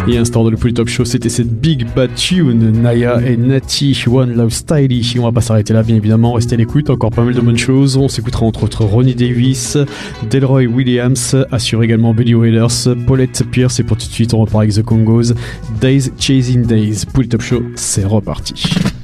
Et à l'instant dans le Polytop Show, c'était cette Big Bad Tune, Naya et Nati, One Love Styly. On va pas s'arrêter là, bien évidemment, restez à l'écoute, encore pas mal de bonnes choses. On s'écoutera entre autres Ronnie Davis, Delroy Williams, assure également Billy Whalers, Paulette Pierce, et pour tout de suite on repart avec The Congos, Days Chasing Days. Polytop Show, c'est reparti.